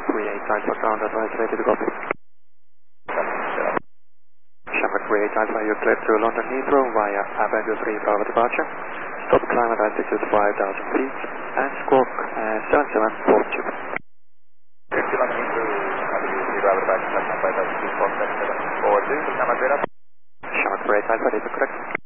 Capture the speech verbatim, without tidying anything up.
Shamrock three eight Alpha, ground advice, ready to copy. Shamrock three eight Alpha, you're cleared to London Heathrow via Avenue three Bravo departure. Stop climb at altitude five thousand feet and squawk uh, seven seven four two. London Heathrow, Avenue three Bravo departure, five thousand feet, squawk seven seven four two, Shamrock three eight Alpha. Shamrock three eight Alpha, is correct?